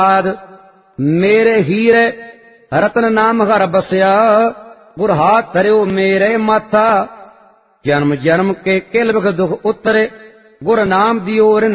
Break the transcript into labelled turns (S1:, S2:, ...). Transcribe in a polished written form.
S1: मेरे हीरे रतन नाम घर बसया, गुर हाथ धरियो मेरे माथा। जन्म जन्म के किल बिख दुख उतरे, गुर नाम दियो रिन